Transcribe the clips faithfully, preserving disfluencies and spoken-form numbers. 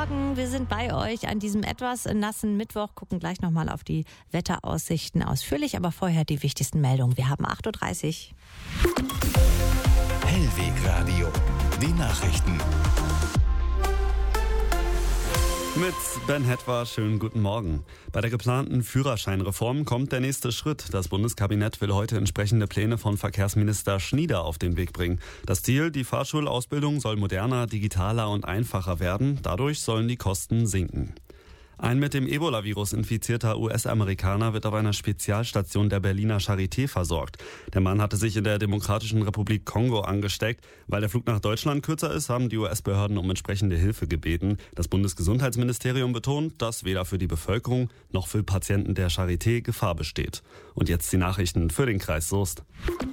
Morgen, wir sind bei euch an diesem etwas nassen Mittwoch, gucken gleich nochmal auf die Wetteraussichten ausführlich, aber vorher die wichtigsten Meldungen. Wir haben acht Uhr dreißig. Hellweg Radio, die Nachrichten. Mit Ben Hetwa, schönen guten Morgen. Bei der geplanten Führerscheinreform kommt der nächste Schritt. Das Bundeskabinett will heute entsprechende Pläne von Verkehrsminister Schnieder auf den Weg bringen. Das Ziel, die Fahrschulausbildung soll moderner, digitaler und einfacher werden. Dadurch sollen die Kosten sinken. Ein mit dem Ebola-Virus infizierter U S-Amerikaner wird auf einer Spezialstation der Berliner Charité versorgt. Der Mann hatte sich in der Demokratischen Republik Kongo angesteckt. Weil der Flug nach Deutschland kürzer ist, haben die U S-Behörden um entsprechende Hilfe gebeten. Das Bundesgesundheitsministerium betont, dass weder für die Bevölkerung noch für Patienten der Charité Gefahr besteht. Und jetzt die Nachrichten für den Kreis Soest.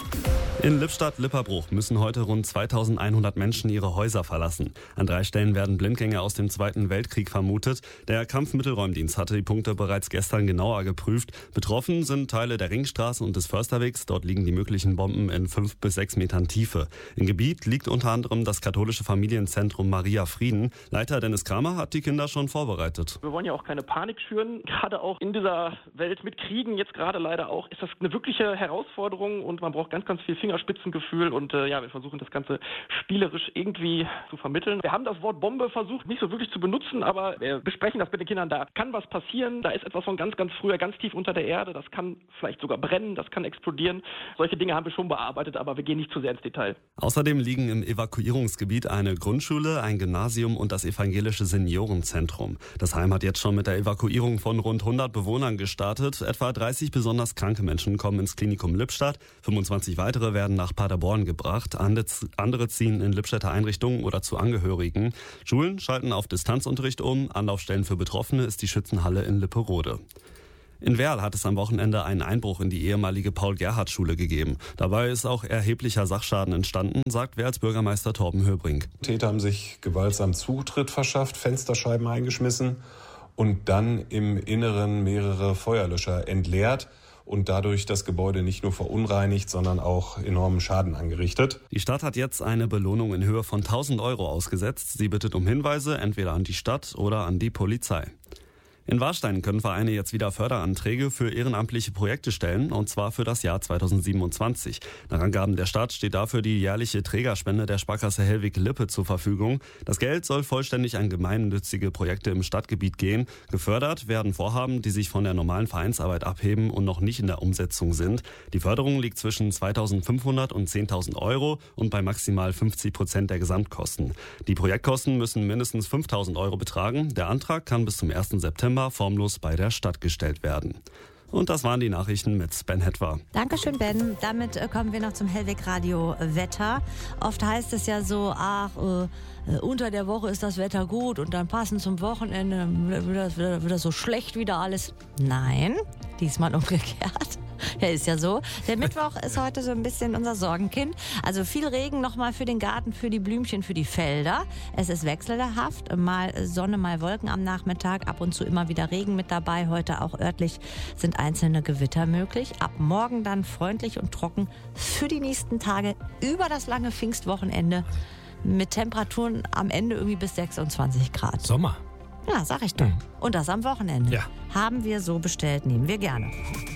In Lippstadt-Lipperbruch müssen heute rund zweitausendeinhundert Menschen ihre Häuser verlassen. An drei Stellen werden Blindgänger aus dem Zweiten Weltkrieg vermutet. Der Kampfmittelräumdienst hatte die Punkte bereits gestern genauer geprüft. Betroffen sind Teile der Ringstraße und des Försterwegs. Dort liegen die möglichen Bomben in fünf bis sechs Metern Tiefe. Im Gebiet liegt unter anderem das katholische Familienzentrum Maria Frieden. Leiter Dennis Kramer hat die Kinder schon vorbereitet. Wir wollen ja auch keine Panik schüren. Gerade auch in dieser Welt mit Kriegen, jetzt gerade leider auch, ist das eine wirkliche Herausforderung und man braucht ganz, ganz viel Fingerspitzengefühl und äh, ja, wir versuchen das Ganze spielerisch irgendwie zu vermitteln. Wir haben das Wort Bombe versucht nicht so wirklich zu benutzen, aber wir besprechen das mit den Kindern. Da kann was passieren, da ist etwas von ganz, ganz früher, ganz tief unter der Erde, das kann vielleicht sogar brennen, das kann explodieren. Solche Dinge haben wir schon bearbeitet, aber wir gehen nicht zu sehr ins Detail. Außerdem liegen im Evakuierungsgebiet eine Grundschule, ein Gymnasium und das evangelische Seniorenzentrum. Das Heim hat jetzt schon mit der Evakuierung von rund hundert Bewohnern gestartet. Etwa dreißig besonders kranke Menschen kommen ins Klinikum Lippstadt, fünfundzwanzig weitere werden nach Paderborn gebracht. Andere ziehen in Lippstädter Einrichtungen oder zu Angehörigen. Schulen schalten auf Distanzunterricht um. Anlaufstellen für Betroffene ist die Schützenhalle in Lipperode. In Werl hat es am Wochenende einen Einbruch in die ehemalige Paul-Gerhardt-Schule gegeben. Dabei ist auch erheblicher Sachschaden entstanden, sagt Werls Bürgermeister Torben Höbrink. Täter haben sich gewaltsam Zutritt verschafft, Fensterscheiben eingeschmissen und dann im Inneren mehrere Feuerlöscher entleert und dadurch das Gebäude nicht nur verunreinigt, sondern auch enormen Schaden angerichtet. Die Stadt hat jetzt eine Belohnung in Höhe von tausend Euro ausgesetzt. Sie bittet um Hinweise, entweder an die Stadt oder an die Polizei. In Warstein können Vereine jetzt wieder Förderanträge für ehrenamtliche Projekte stellen, und zwar für das Jahr zweitausendsiebenundzwanzig. Nach Angaben der Stadt steht dafür die jährliche Trägerspende der Sparkasse Hellwig-Lippe zur Verfügung. Das Geld soll vollständig an gemeinnützige Projekte im Stadtgebiet gehen. Gefördert werden Vorhaben, die sich von der normalen Vereinsarbeit abheben und noch nicht in der Umsetzung sind. Die Förderung liegt zwischen zweitausendfünfhundert und zehntausend Euro und bei maximal fünfzig Prozent der Gesamtkosten. Die Projektkosten müssen mindestens fünftausend Euro betragen. Der Antrag kann bis zum ersten September formlos bei der Stadt gestellt werden. Und das waren die Nachrichten mit Ben Hetwa. Dankeschön, Ben. Damit äh, kommen wir noch zum Hellweg Radio Wetter. Oft heißt es ja so, ach, äh, äh, unter der Woche ist das Wetter gut und dann passend zum Wochenende wird das, wird das so schlecht wieder alles. Nein, diesmal umgekehrt. Ja, ist ja so. Der Mittwoch ist heute so ein bisschen unser Sorgenkind. Also viel Regen nochmal für den Garten, für die Blümchen, für die Felder. Es ist wechselhaft. Mal Sonne, mal Wolken am Nachmittag. Ab und zu immer wieder Regen mit dabei. Heute auch örtlich sind einzelne Gewitter möglich. Ab morgen dann freundlich und trocken für die nächsten Tage über das lange Pfingstwochenende. Mit Temperaturen am Ende irgendwie bis sechsundzwanzig Grad. Sommer. Ja, sag ich doch. Mhm. Und das am Wochenende. Ja. Haben wir so bestellt, nehmen wir gerne.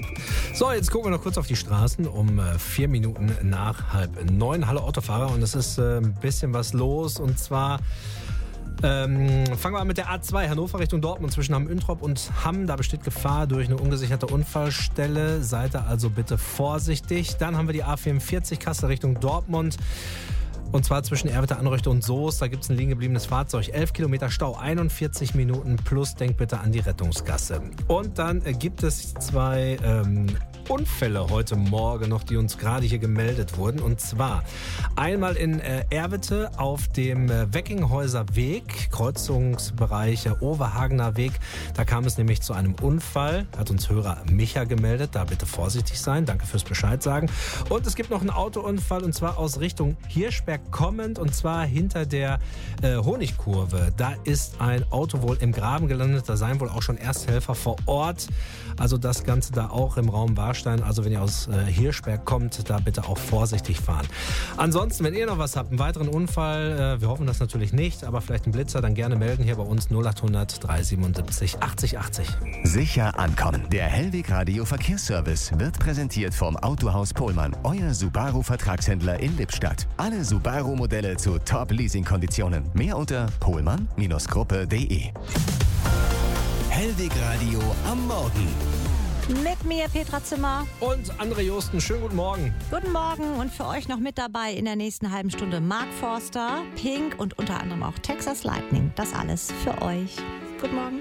So, jetzt gucken wir noch kurz auf die Straßen um äh, vier Minuten nach halb neun. Hallo Autofahrer, und es ist äh, ein bisschen was los, und zwar ähm, fangen wir an mit der A zwei Hannover Richtung Dortmund zwischen Hamm-Üntrop und Hamm. Da besteht Gefahr durch eine ungesicherte Unfallstelle. Seid da also bitte vorsichtig. Dann haben wir die A vierundvierzig Kassel Richtung Dortmund. Und zwar zwischen Erwitte, Anröchte und Soest. Da gibt es ein liegen gebliebenes Fahrzeug. elf Kilometer Stau, einundvierzig Minuten plus. Denkt bitte an die Rettungsgasse. Und dann äh, gibt es zwei ähm, Unfälle heute Morgen noch, die uns gerade hier gemeldet wurden. Und zwar einmal in äh, Erwitte auf dem äh, Weckinghäuser Weg, Kreuzungsbereich äh, Overhagener Weg. Da kam es nämlich zu einem Unfall. Hat uns Hörer Micha gemeldet. Da bitte vorsichtig sein. Danke fürs Bescheid sagen. Und es gibt noch einen Autounfall, und zwar aus Richtung Hirschberg kommend, und zwar hinter der äh, Honigkurve. Da ist ein Auto wohl im Graben gelandet. Da seien wohl auch schon Ersthelfer vor Ort. Also das Ganze da auch im Raum Warstein. Schleswig-Holstein. Also wenn ihr aus äh, Hirschberg kommt, da bitte auch vorsichtig fahren. Ansonsten, wenn ihr noch was habt, einen weiteren Unfall, äh, wir hoffen das natürlich nicht, aber vielleicht einen Blitzer, dann gerne melden hier bei uns null achthundert dreihundertsiebenundsiebzig achtzig achtzig. Sicher ankommen. Der Hellweg Radio Verkehrsservice wird präsentiert vom Autohaus Pohlmann, euer Subaru-Vertragshändler in Lippstadt. Alle Subaru-Modelle zu Top-Leasing-Konditionen. Mehr unter pohlmann Gruppe punkt de. Hellweg Radio am Morgen. Mit mir, Petra Zimmer. Und André Josten, schönen guten Morgen. Guten Morgen und für euch noch mit dabei in der nächsten halben Stunde Mark Forster, Pink und unter anderem auch Texas Lightning. Das alles für euch. Guten Morgen.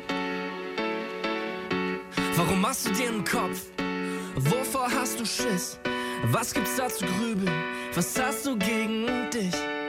Warum machst du dir einen Kopf? Wovor hast du Schiss? Was gibt's da zu grübeln? Was hast du gegen dich?